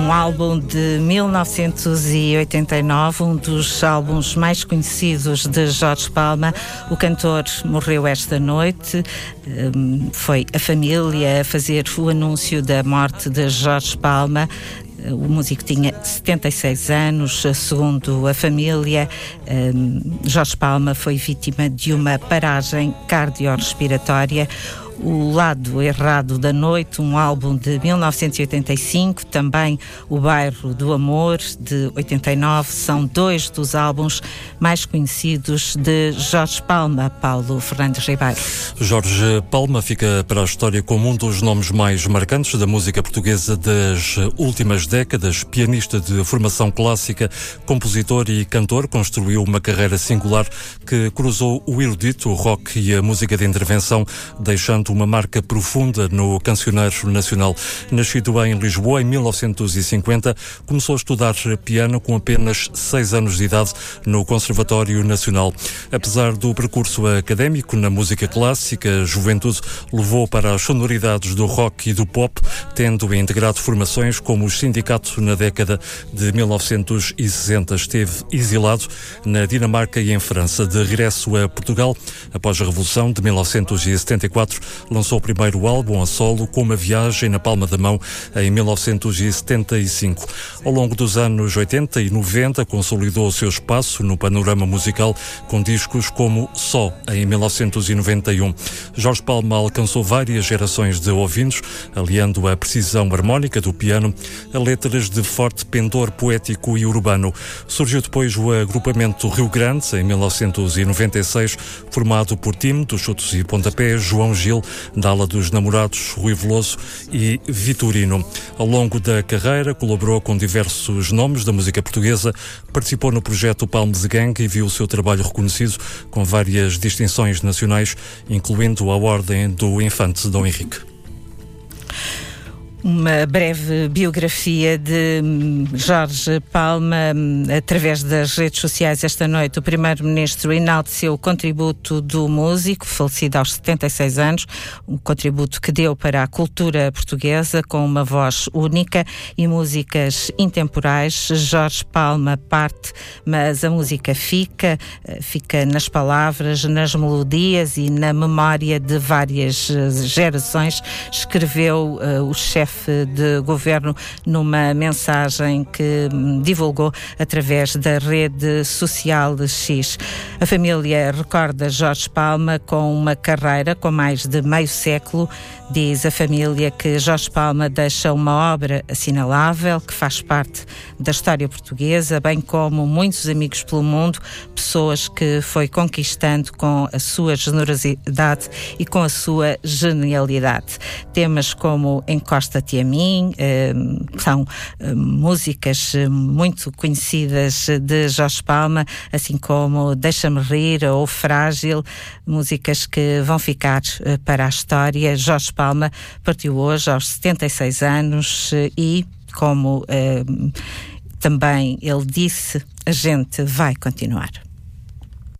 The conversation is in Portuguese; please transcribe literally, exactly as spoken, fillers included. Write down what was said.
um álbum de mil novecentos e oitenta e nove, um dos álbuns mais conhecidos de Jorge Palma. O cantor morreu esta noite. Foi a família a fazer o anúncio da morte de Jorge Palma. O músico tinha setenta e seis anos, segundo a família. Jorge Palma foi vítima de uma paragem cardiorrespiratória. O Lado Errado da Noite, um álbum de mil novecentos e oitenta e cinco, também O Bairro do Amor, de oitenta e nove, são dois dos álbuns mais conhecidos de Jorge Palma. Paulo Fernandes Ribeiro. Jorge Palma fica para a história como um dos nomes mais marcantes da música portuguesa das últimas décadas. Pianista de formação clássica, compositor e cantor, construiu uma carreira singular que cruzou o erudito, o rock e a música de intervenção, deixando uma marca profunda no cancioneiro nacional. Nascido em Lisboa em mil novecentos e cinquenta, começou a estudar piano com apenas seis anos de idade no Conservatório Nacional. Apesar do percurso académico na música clássica, a juventude levou para as sonoridades do rock e do pop, tendo integrado formações como o Sindicato na década de mil novecentos e sessenta. Esteve exilado na Dinamarca e em França. De regresso a Portugal, após a Revolução de mil novecentos e setenta e quatro, lançou o primeiro álbum a solo, com Uma Viagem na Palma da Mão, em mil novecentos e setenta e cinco. Ao longo dos anos oitenta e noventa, consolidou o seu espaço no panorama musical com discos como Só, em mil novecentos e noventa e um. Jorge Palma alcançou várias gerações de ouvintes, aliando a precisão harmónica do piano a letras de forte pendor poético e urbano. Surgiu depois o agrupamento Rio Grande, em mil novecentos e noventa e seis, formado por Tim, dos Chutos e Pontapés, João Gil, da ala dos Namorados, Rui Veloso e Vitorino. Ao longo da carreira, colaborou com diversos nomes da música portuguesa, participou no projeto Palmes Gang e viu o seu trabalho reconhecido com várias distinções nacionais, incluindo a Ordem do Infante Dom Henrique. Uma breve biografia de Jorge Palma através das redes sociais. Esta noite o Primeiro-Ministro enalteceu o contributo do músico, falecido aos setenta e seis anos, um contributo que deu para a cultura portuguesa com uma voz única e músicas intemporais. Jorge Palma parte, mas a música fica, fica nas palavras, nas melodias e na memória de várias gerações, escreveu uh, o chefe de governo numa mensagem que divulgou através da rede social X. A família recorda Jorge Palma com uma carreira com mais de meio século. Diz a família que Jorge Palma deixa uma obra assinalável que faz parte da história portuguesa, bem como muitos amigos pelo mundo, pessoas que foi conquistando com a sua generosidade e com a sua genialidade. Temas como Encosta-te a mim, eh, são eh, músicas muito conhecidas de Jorge Palma, assim como Deixa-me Rir ou Frágil, músicas que vão ficar eh, para a história. Jorge Palma partiu hoje aos setenta e seis anos e, como eh, também ele disse, a gente vai continuar.